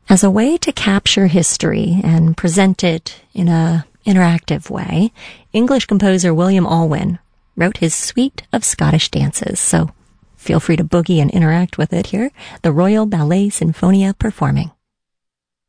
As a way to capture history and present it in an interactive way, English composer William Alwyn wrote his suite of Scottish dances, so feel free to boogie and interact with it here. The Royal Ballet Sinfonia performing.